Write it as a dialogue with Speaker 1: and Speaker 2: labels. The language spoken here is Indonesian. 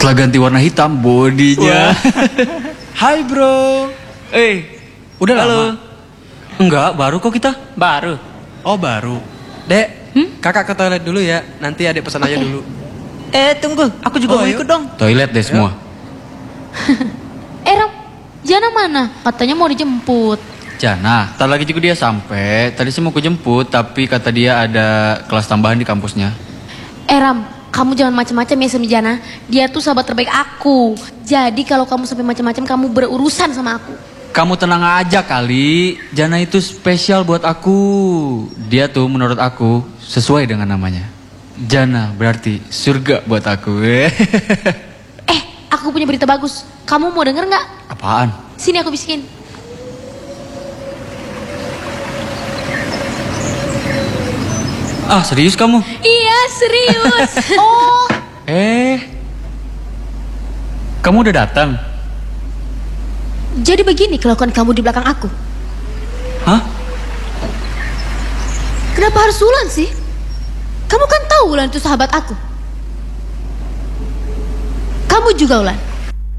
Speaker 1: Setelah ganti warna hitam, bodinya.
Speaker 2: Hai bro.
Speaker 1: Udah
Speaker 2: Halo.
Speaker 1: lama? Enggak, baru kok kita.
Speaker 2: Baru. Oh baru. Dek, kakak ke toilet dulu ya. Nanti adik pesan aja dulu.
Speaker 3: Tunggu, aku juga mau
Speaker 2: ayo.
Speaker 3: ikut dong.
Speaker 1: Toilet deh semua.
Speaker 4: Ram, Jana mana? Katanya mau dijemput.
Speaker 1: Jana, ntar lagi juga dia sampai. Tadi saya mau kujemput, tapi kata dia ada kelas tambahan di kampusnya.
Speaker 4: Ram, kamu jangan macam-macam ya sama Jana. Dia tuh sahabat terbaik aku. Jadi kalau kamu sampai macam-macam, kamu berurusan sama aku.
Speaker 1: Kamu tenang aja kali, Jana itu spesial buat aku. Dia tuh menurut aku sesuai dengan namanya. Jana berarti surga buat aku.
Speaker 4: Aku punya berita bagus. Kamu mau denger nggak?
Speaker 1: Apaan?
Speaker 4: Sini aku bisikin.
Speaker 1: Ah, serius kamu?
Speaker 4: Iya, serius.
Speaker 1: Kamu udah datang?
Speaker 4: Jadi begini kelakuan kamu di belakang aku.
Speaker 1: Hah?
Speaker 4: Kenapa harus Wulan sih? Kamu kan tahu Wulan itu sahabat aku. Kamu juga Wulan.